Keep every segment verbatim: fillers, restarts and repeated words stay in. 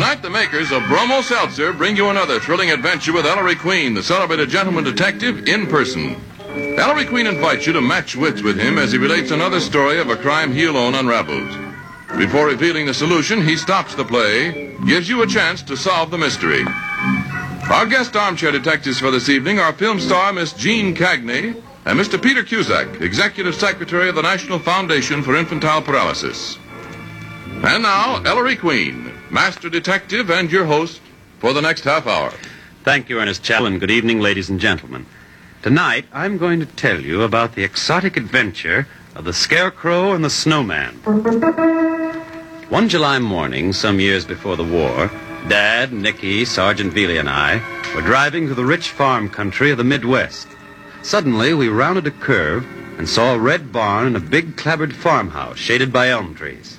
Tonight, the makers of Bromo Seltzer bring you another thrilling adventure with Ellery Queen, the celebrated gentleman detective, in person. Ellery Queen invites you to match wits with him as he relates another story of a crime he alone unravels. Before revealing the solution, he stops the play, gives you a chance to solve the mystery. Our guest armchair detectives for this evening are film star Miss Jean Cagney and Mister Peter Cusack, Executive Secretary of the National Foundation for Infantile Paralysis. And now, Ellery Queen, Master Detective and your host for the next half hour. Thank you, Ernest Chappell, and good evening, ladies and gentlemen. Tonight, I'm going to tell you about the exotic adventure of the Scarecrow and the Snowman. One July morning, some years before the war, Dad, Nicky, Sergeant Veely, and I were driving through the rich farm country of the Midwest. Suddenly, we rounded a curve and saw a red barn and a big clapboard farmhouse shaded by elm trees.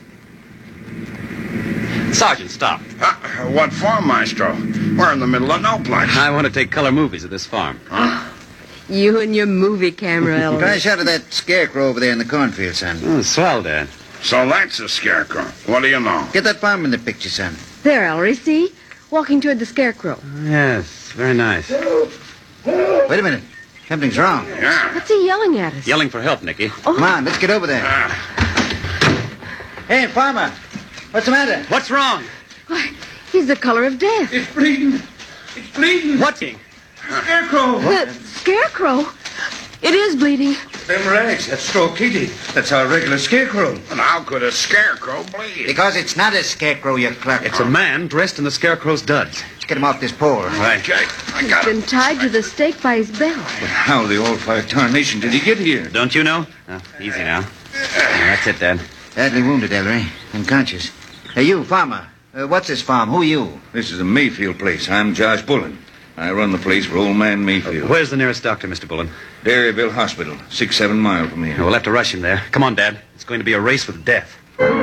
Sergeant, stop. Uh, what for, Maestro? We're in the middle of no place. I want to take color movies at this farm. Huh? You and your movie camera, Ellery. Try a shot of that scarecrow over there in the cornfield, son. Oh, swell, Dad. So that's a scarecrow. What do you know? Get that farm in the picture, son. There, Ellery, see? Walking toward the Scarecrow. Yes, very nice. Wait a minute. Something's wrong. Yeah. What's he yelling at us? Yelling for help, Nicky. Oh. Come on, let's get over there. Uh, Hey, farmer. What's the matter? What's wrong? Why, he's the color of death. It's bleeding. It's bleeding. What's Scarecrow. The Scarecrow? It is bleeding. Them rags. That's Straw Kitty. That's our regular scarecrow. and how could a scarecrow bleed? Because it's not a scarecrow, you clerk. It's a man dressed in the Scarecrow's duds. Let's get him off this pole. Right. Okay, I He's got been it. tied to the stake by his belt. How the old fire tarnation did he get here? Don't you know? Oh, easy now. Yeah, that's it, Dad. Badly wounded, Ellery. Unconscious. Hey, you, farmer. Uh, what's this farm? Who are you? This is a Mayfield place. I'm Josh Bullen. I run the place for old man Mayfield. Where's the nearest doctor, Mister Bullen? Dairyville Hospital, six, seven mile from here. We'll have to rush him there. Come on, Dad. It's going to be a race with death.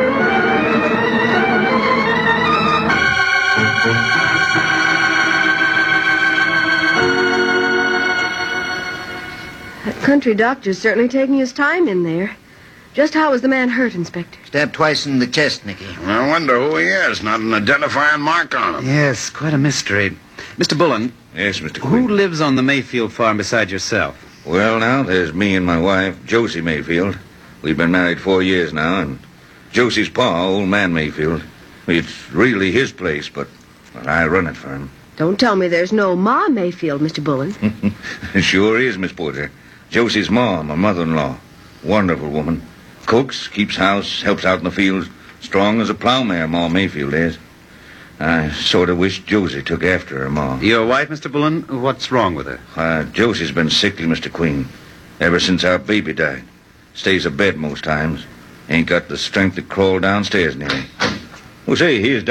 That country doctor's certainly taking his time in there. Just how was the man hurt, Inspector? Stabbed twice in the chest, Nicky. I wonder who he is. Not an identifying mark on him. Yes, quite a mystery. Mister Bullen, Yes, Mister who Quinn. lives on the Mayfield farm beside yourself? Well, now, there's me and my wife, Josie Mayfield. We've been married four years now, and Josie's pa, old man Mayfield. It's really his place, but well, I run it for him. Don't tell me there's no Ma Mayfield, Mister Bullen. Sure is, Miss Porter. Josie's ma, my mother-in-law. Wonderful woman. Cooks, keeps house, helps out in the fields. Strong as a plowmare, Ma Mayfield is. I sort of wish Josie took after her ma. Your wife, Mister Bullen? What's wrong with her? Uh, Josie's been sickly, Mister Queen, ever since our baby died. Stays abed most times. Ain't got the strength to crawl downstairs nearly. Well, say, here's